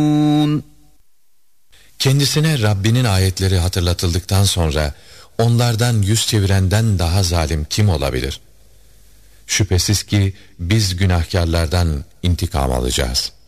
Kendisine Rabbinin ayetleri hatırlatıldıktan sonra onlardan yüz çevirenden daha zalim kim olabilir? Şüphesiz ki biz günahkarlardan intikam alacağız.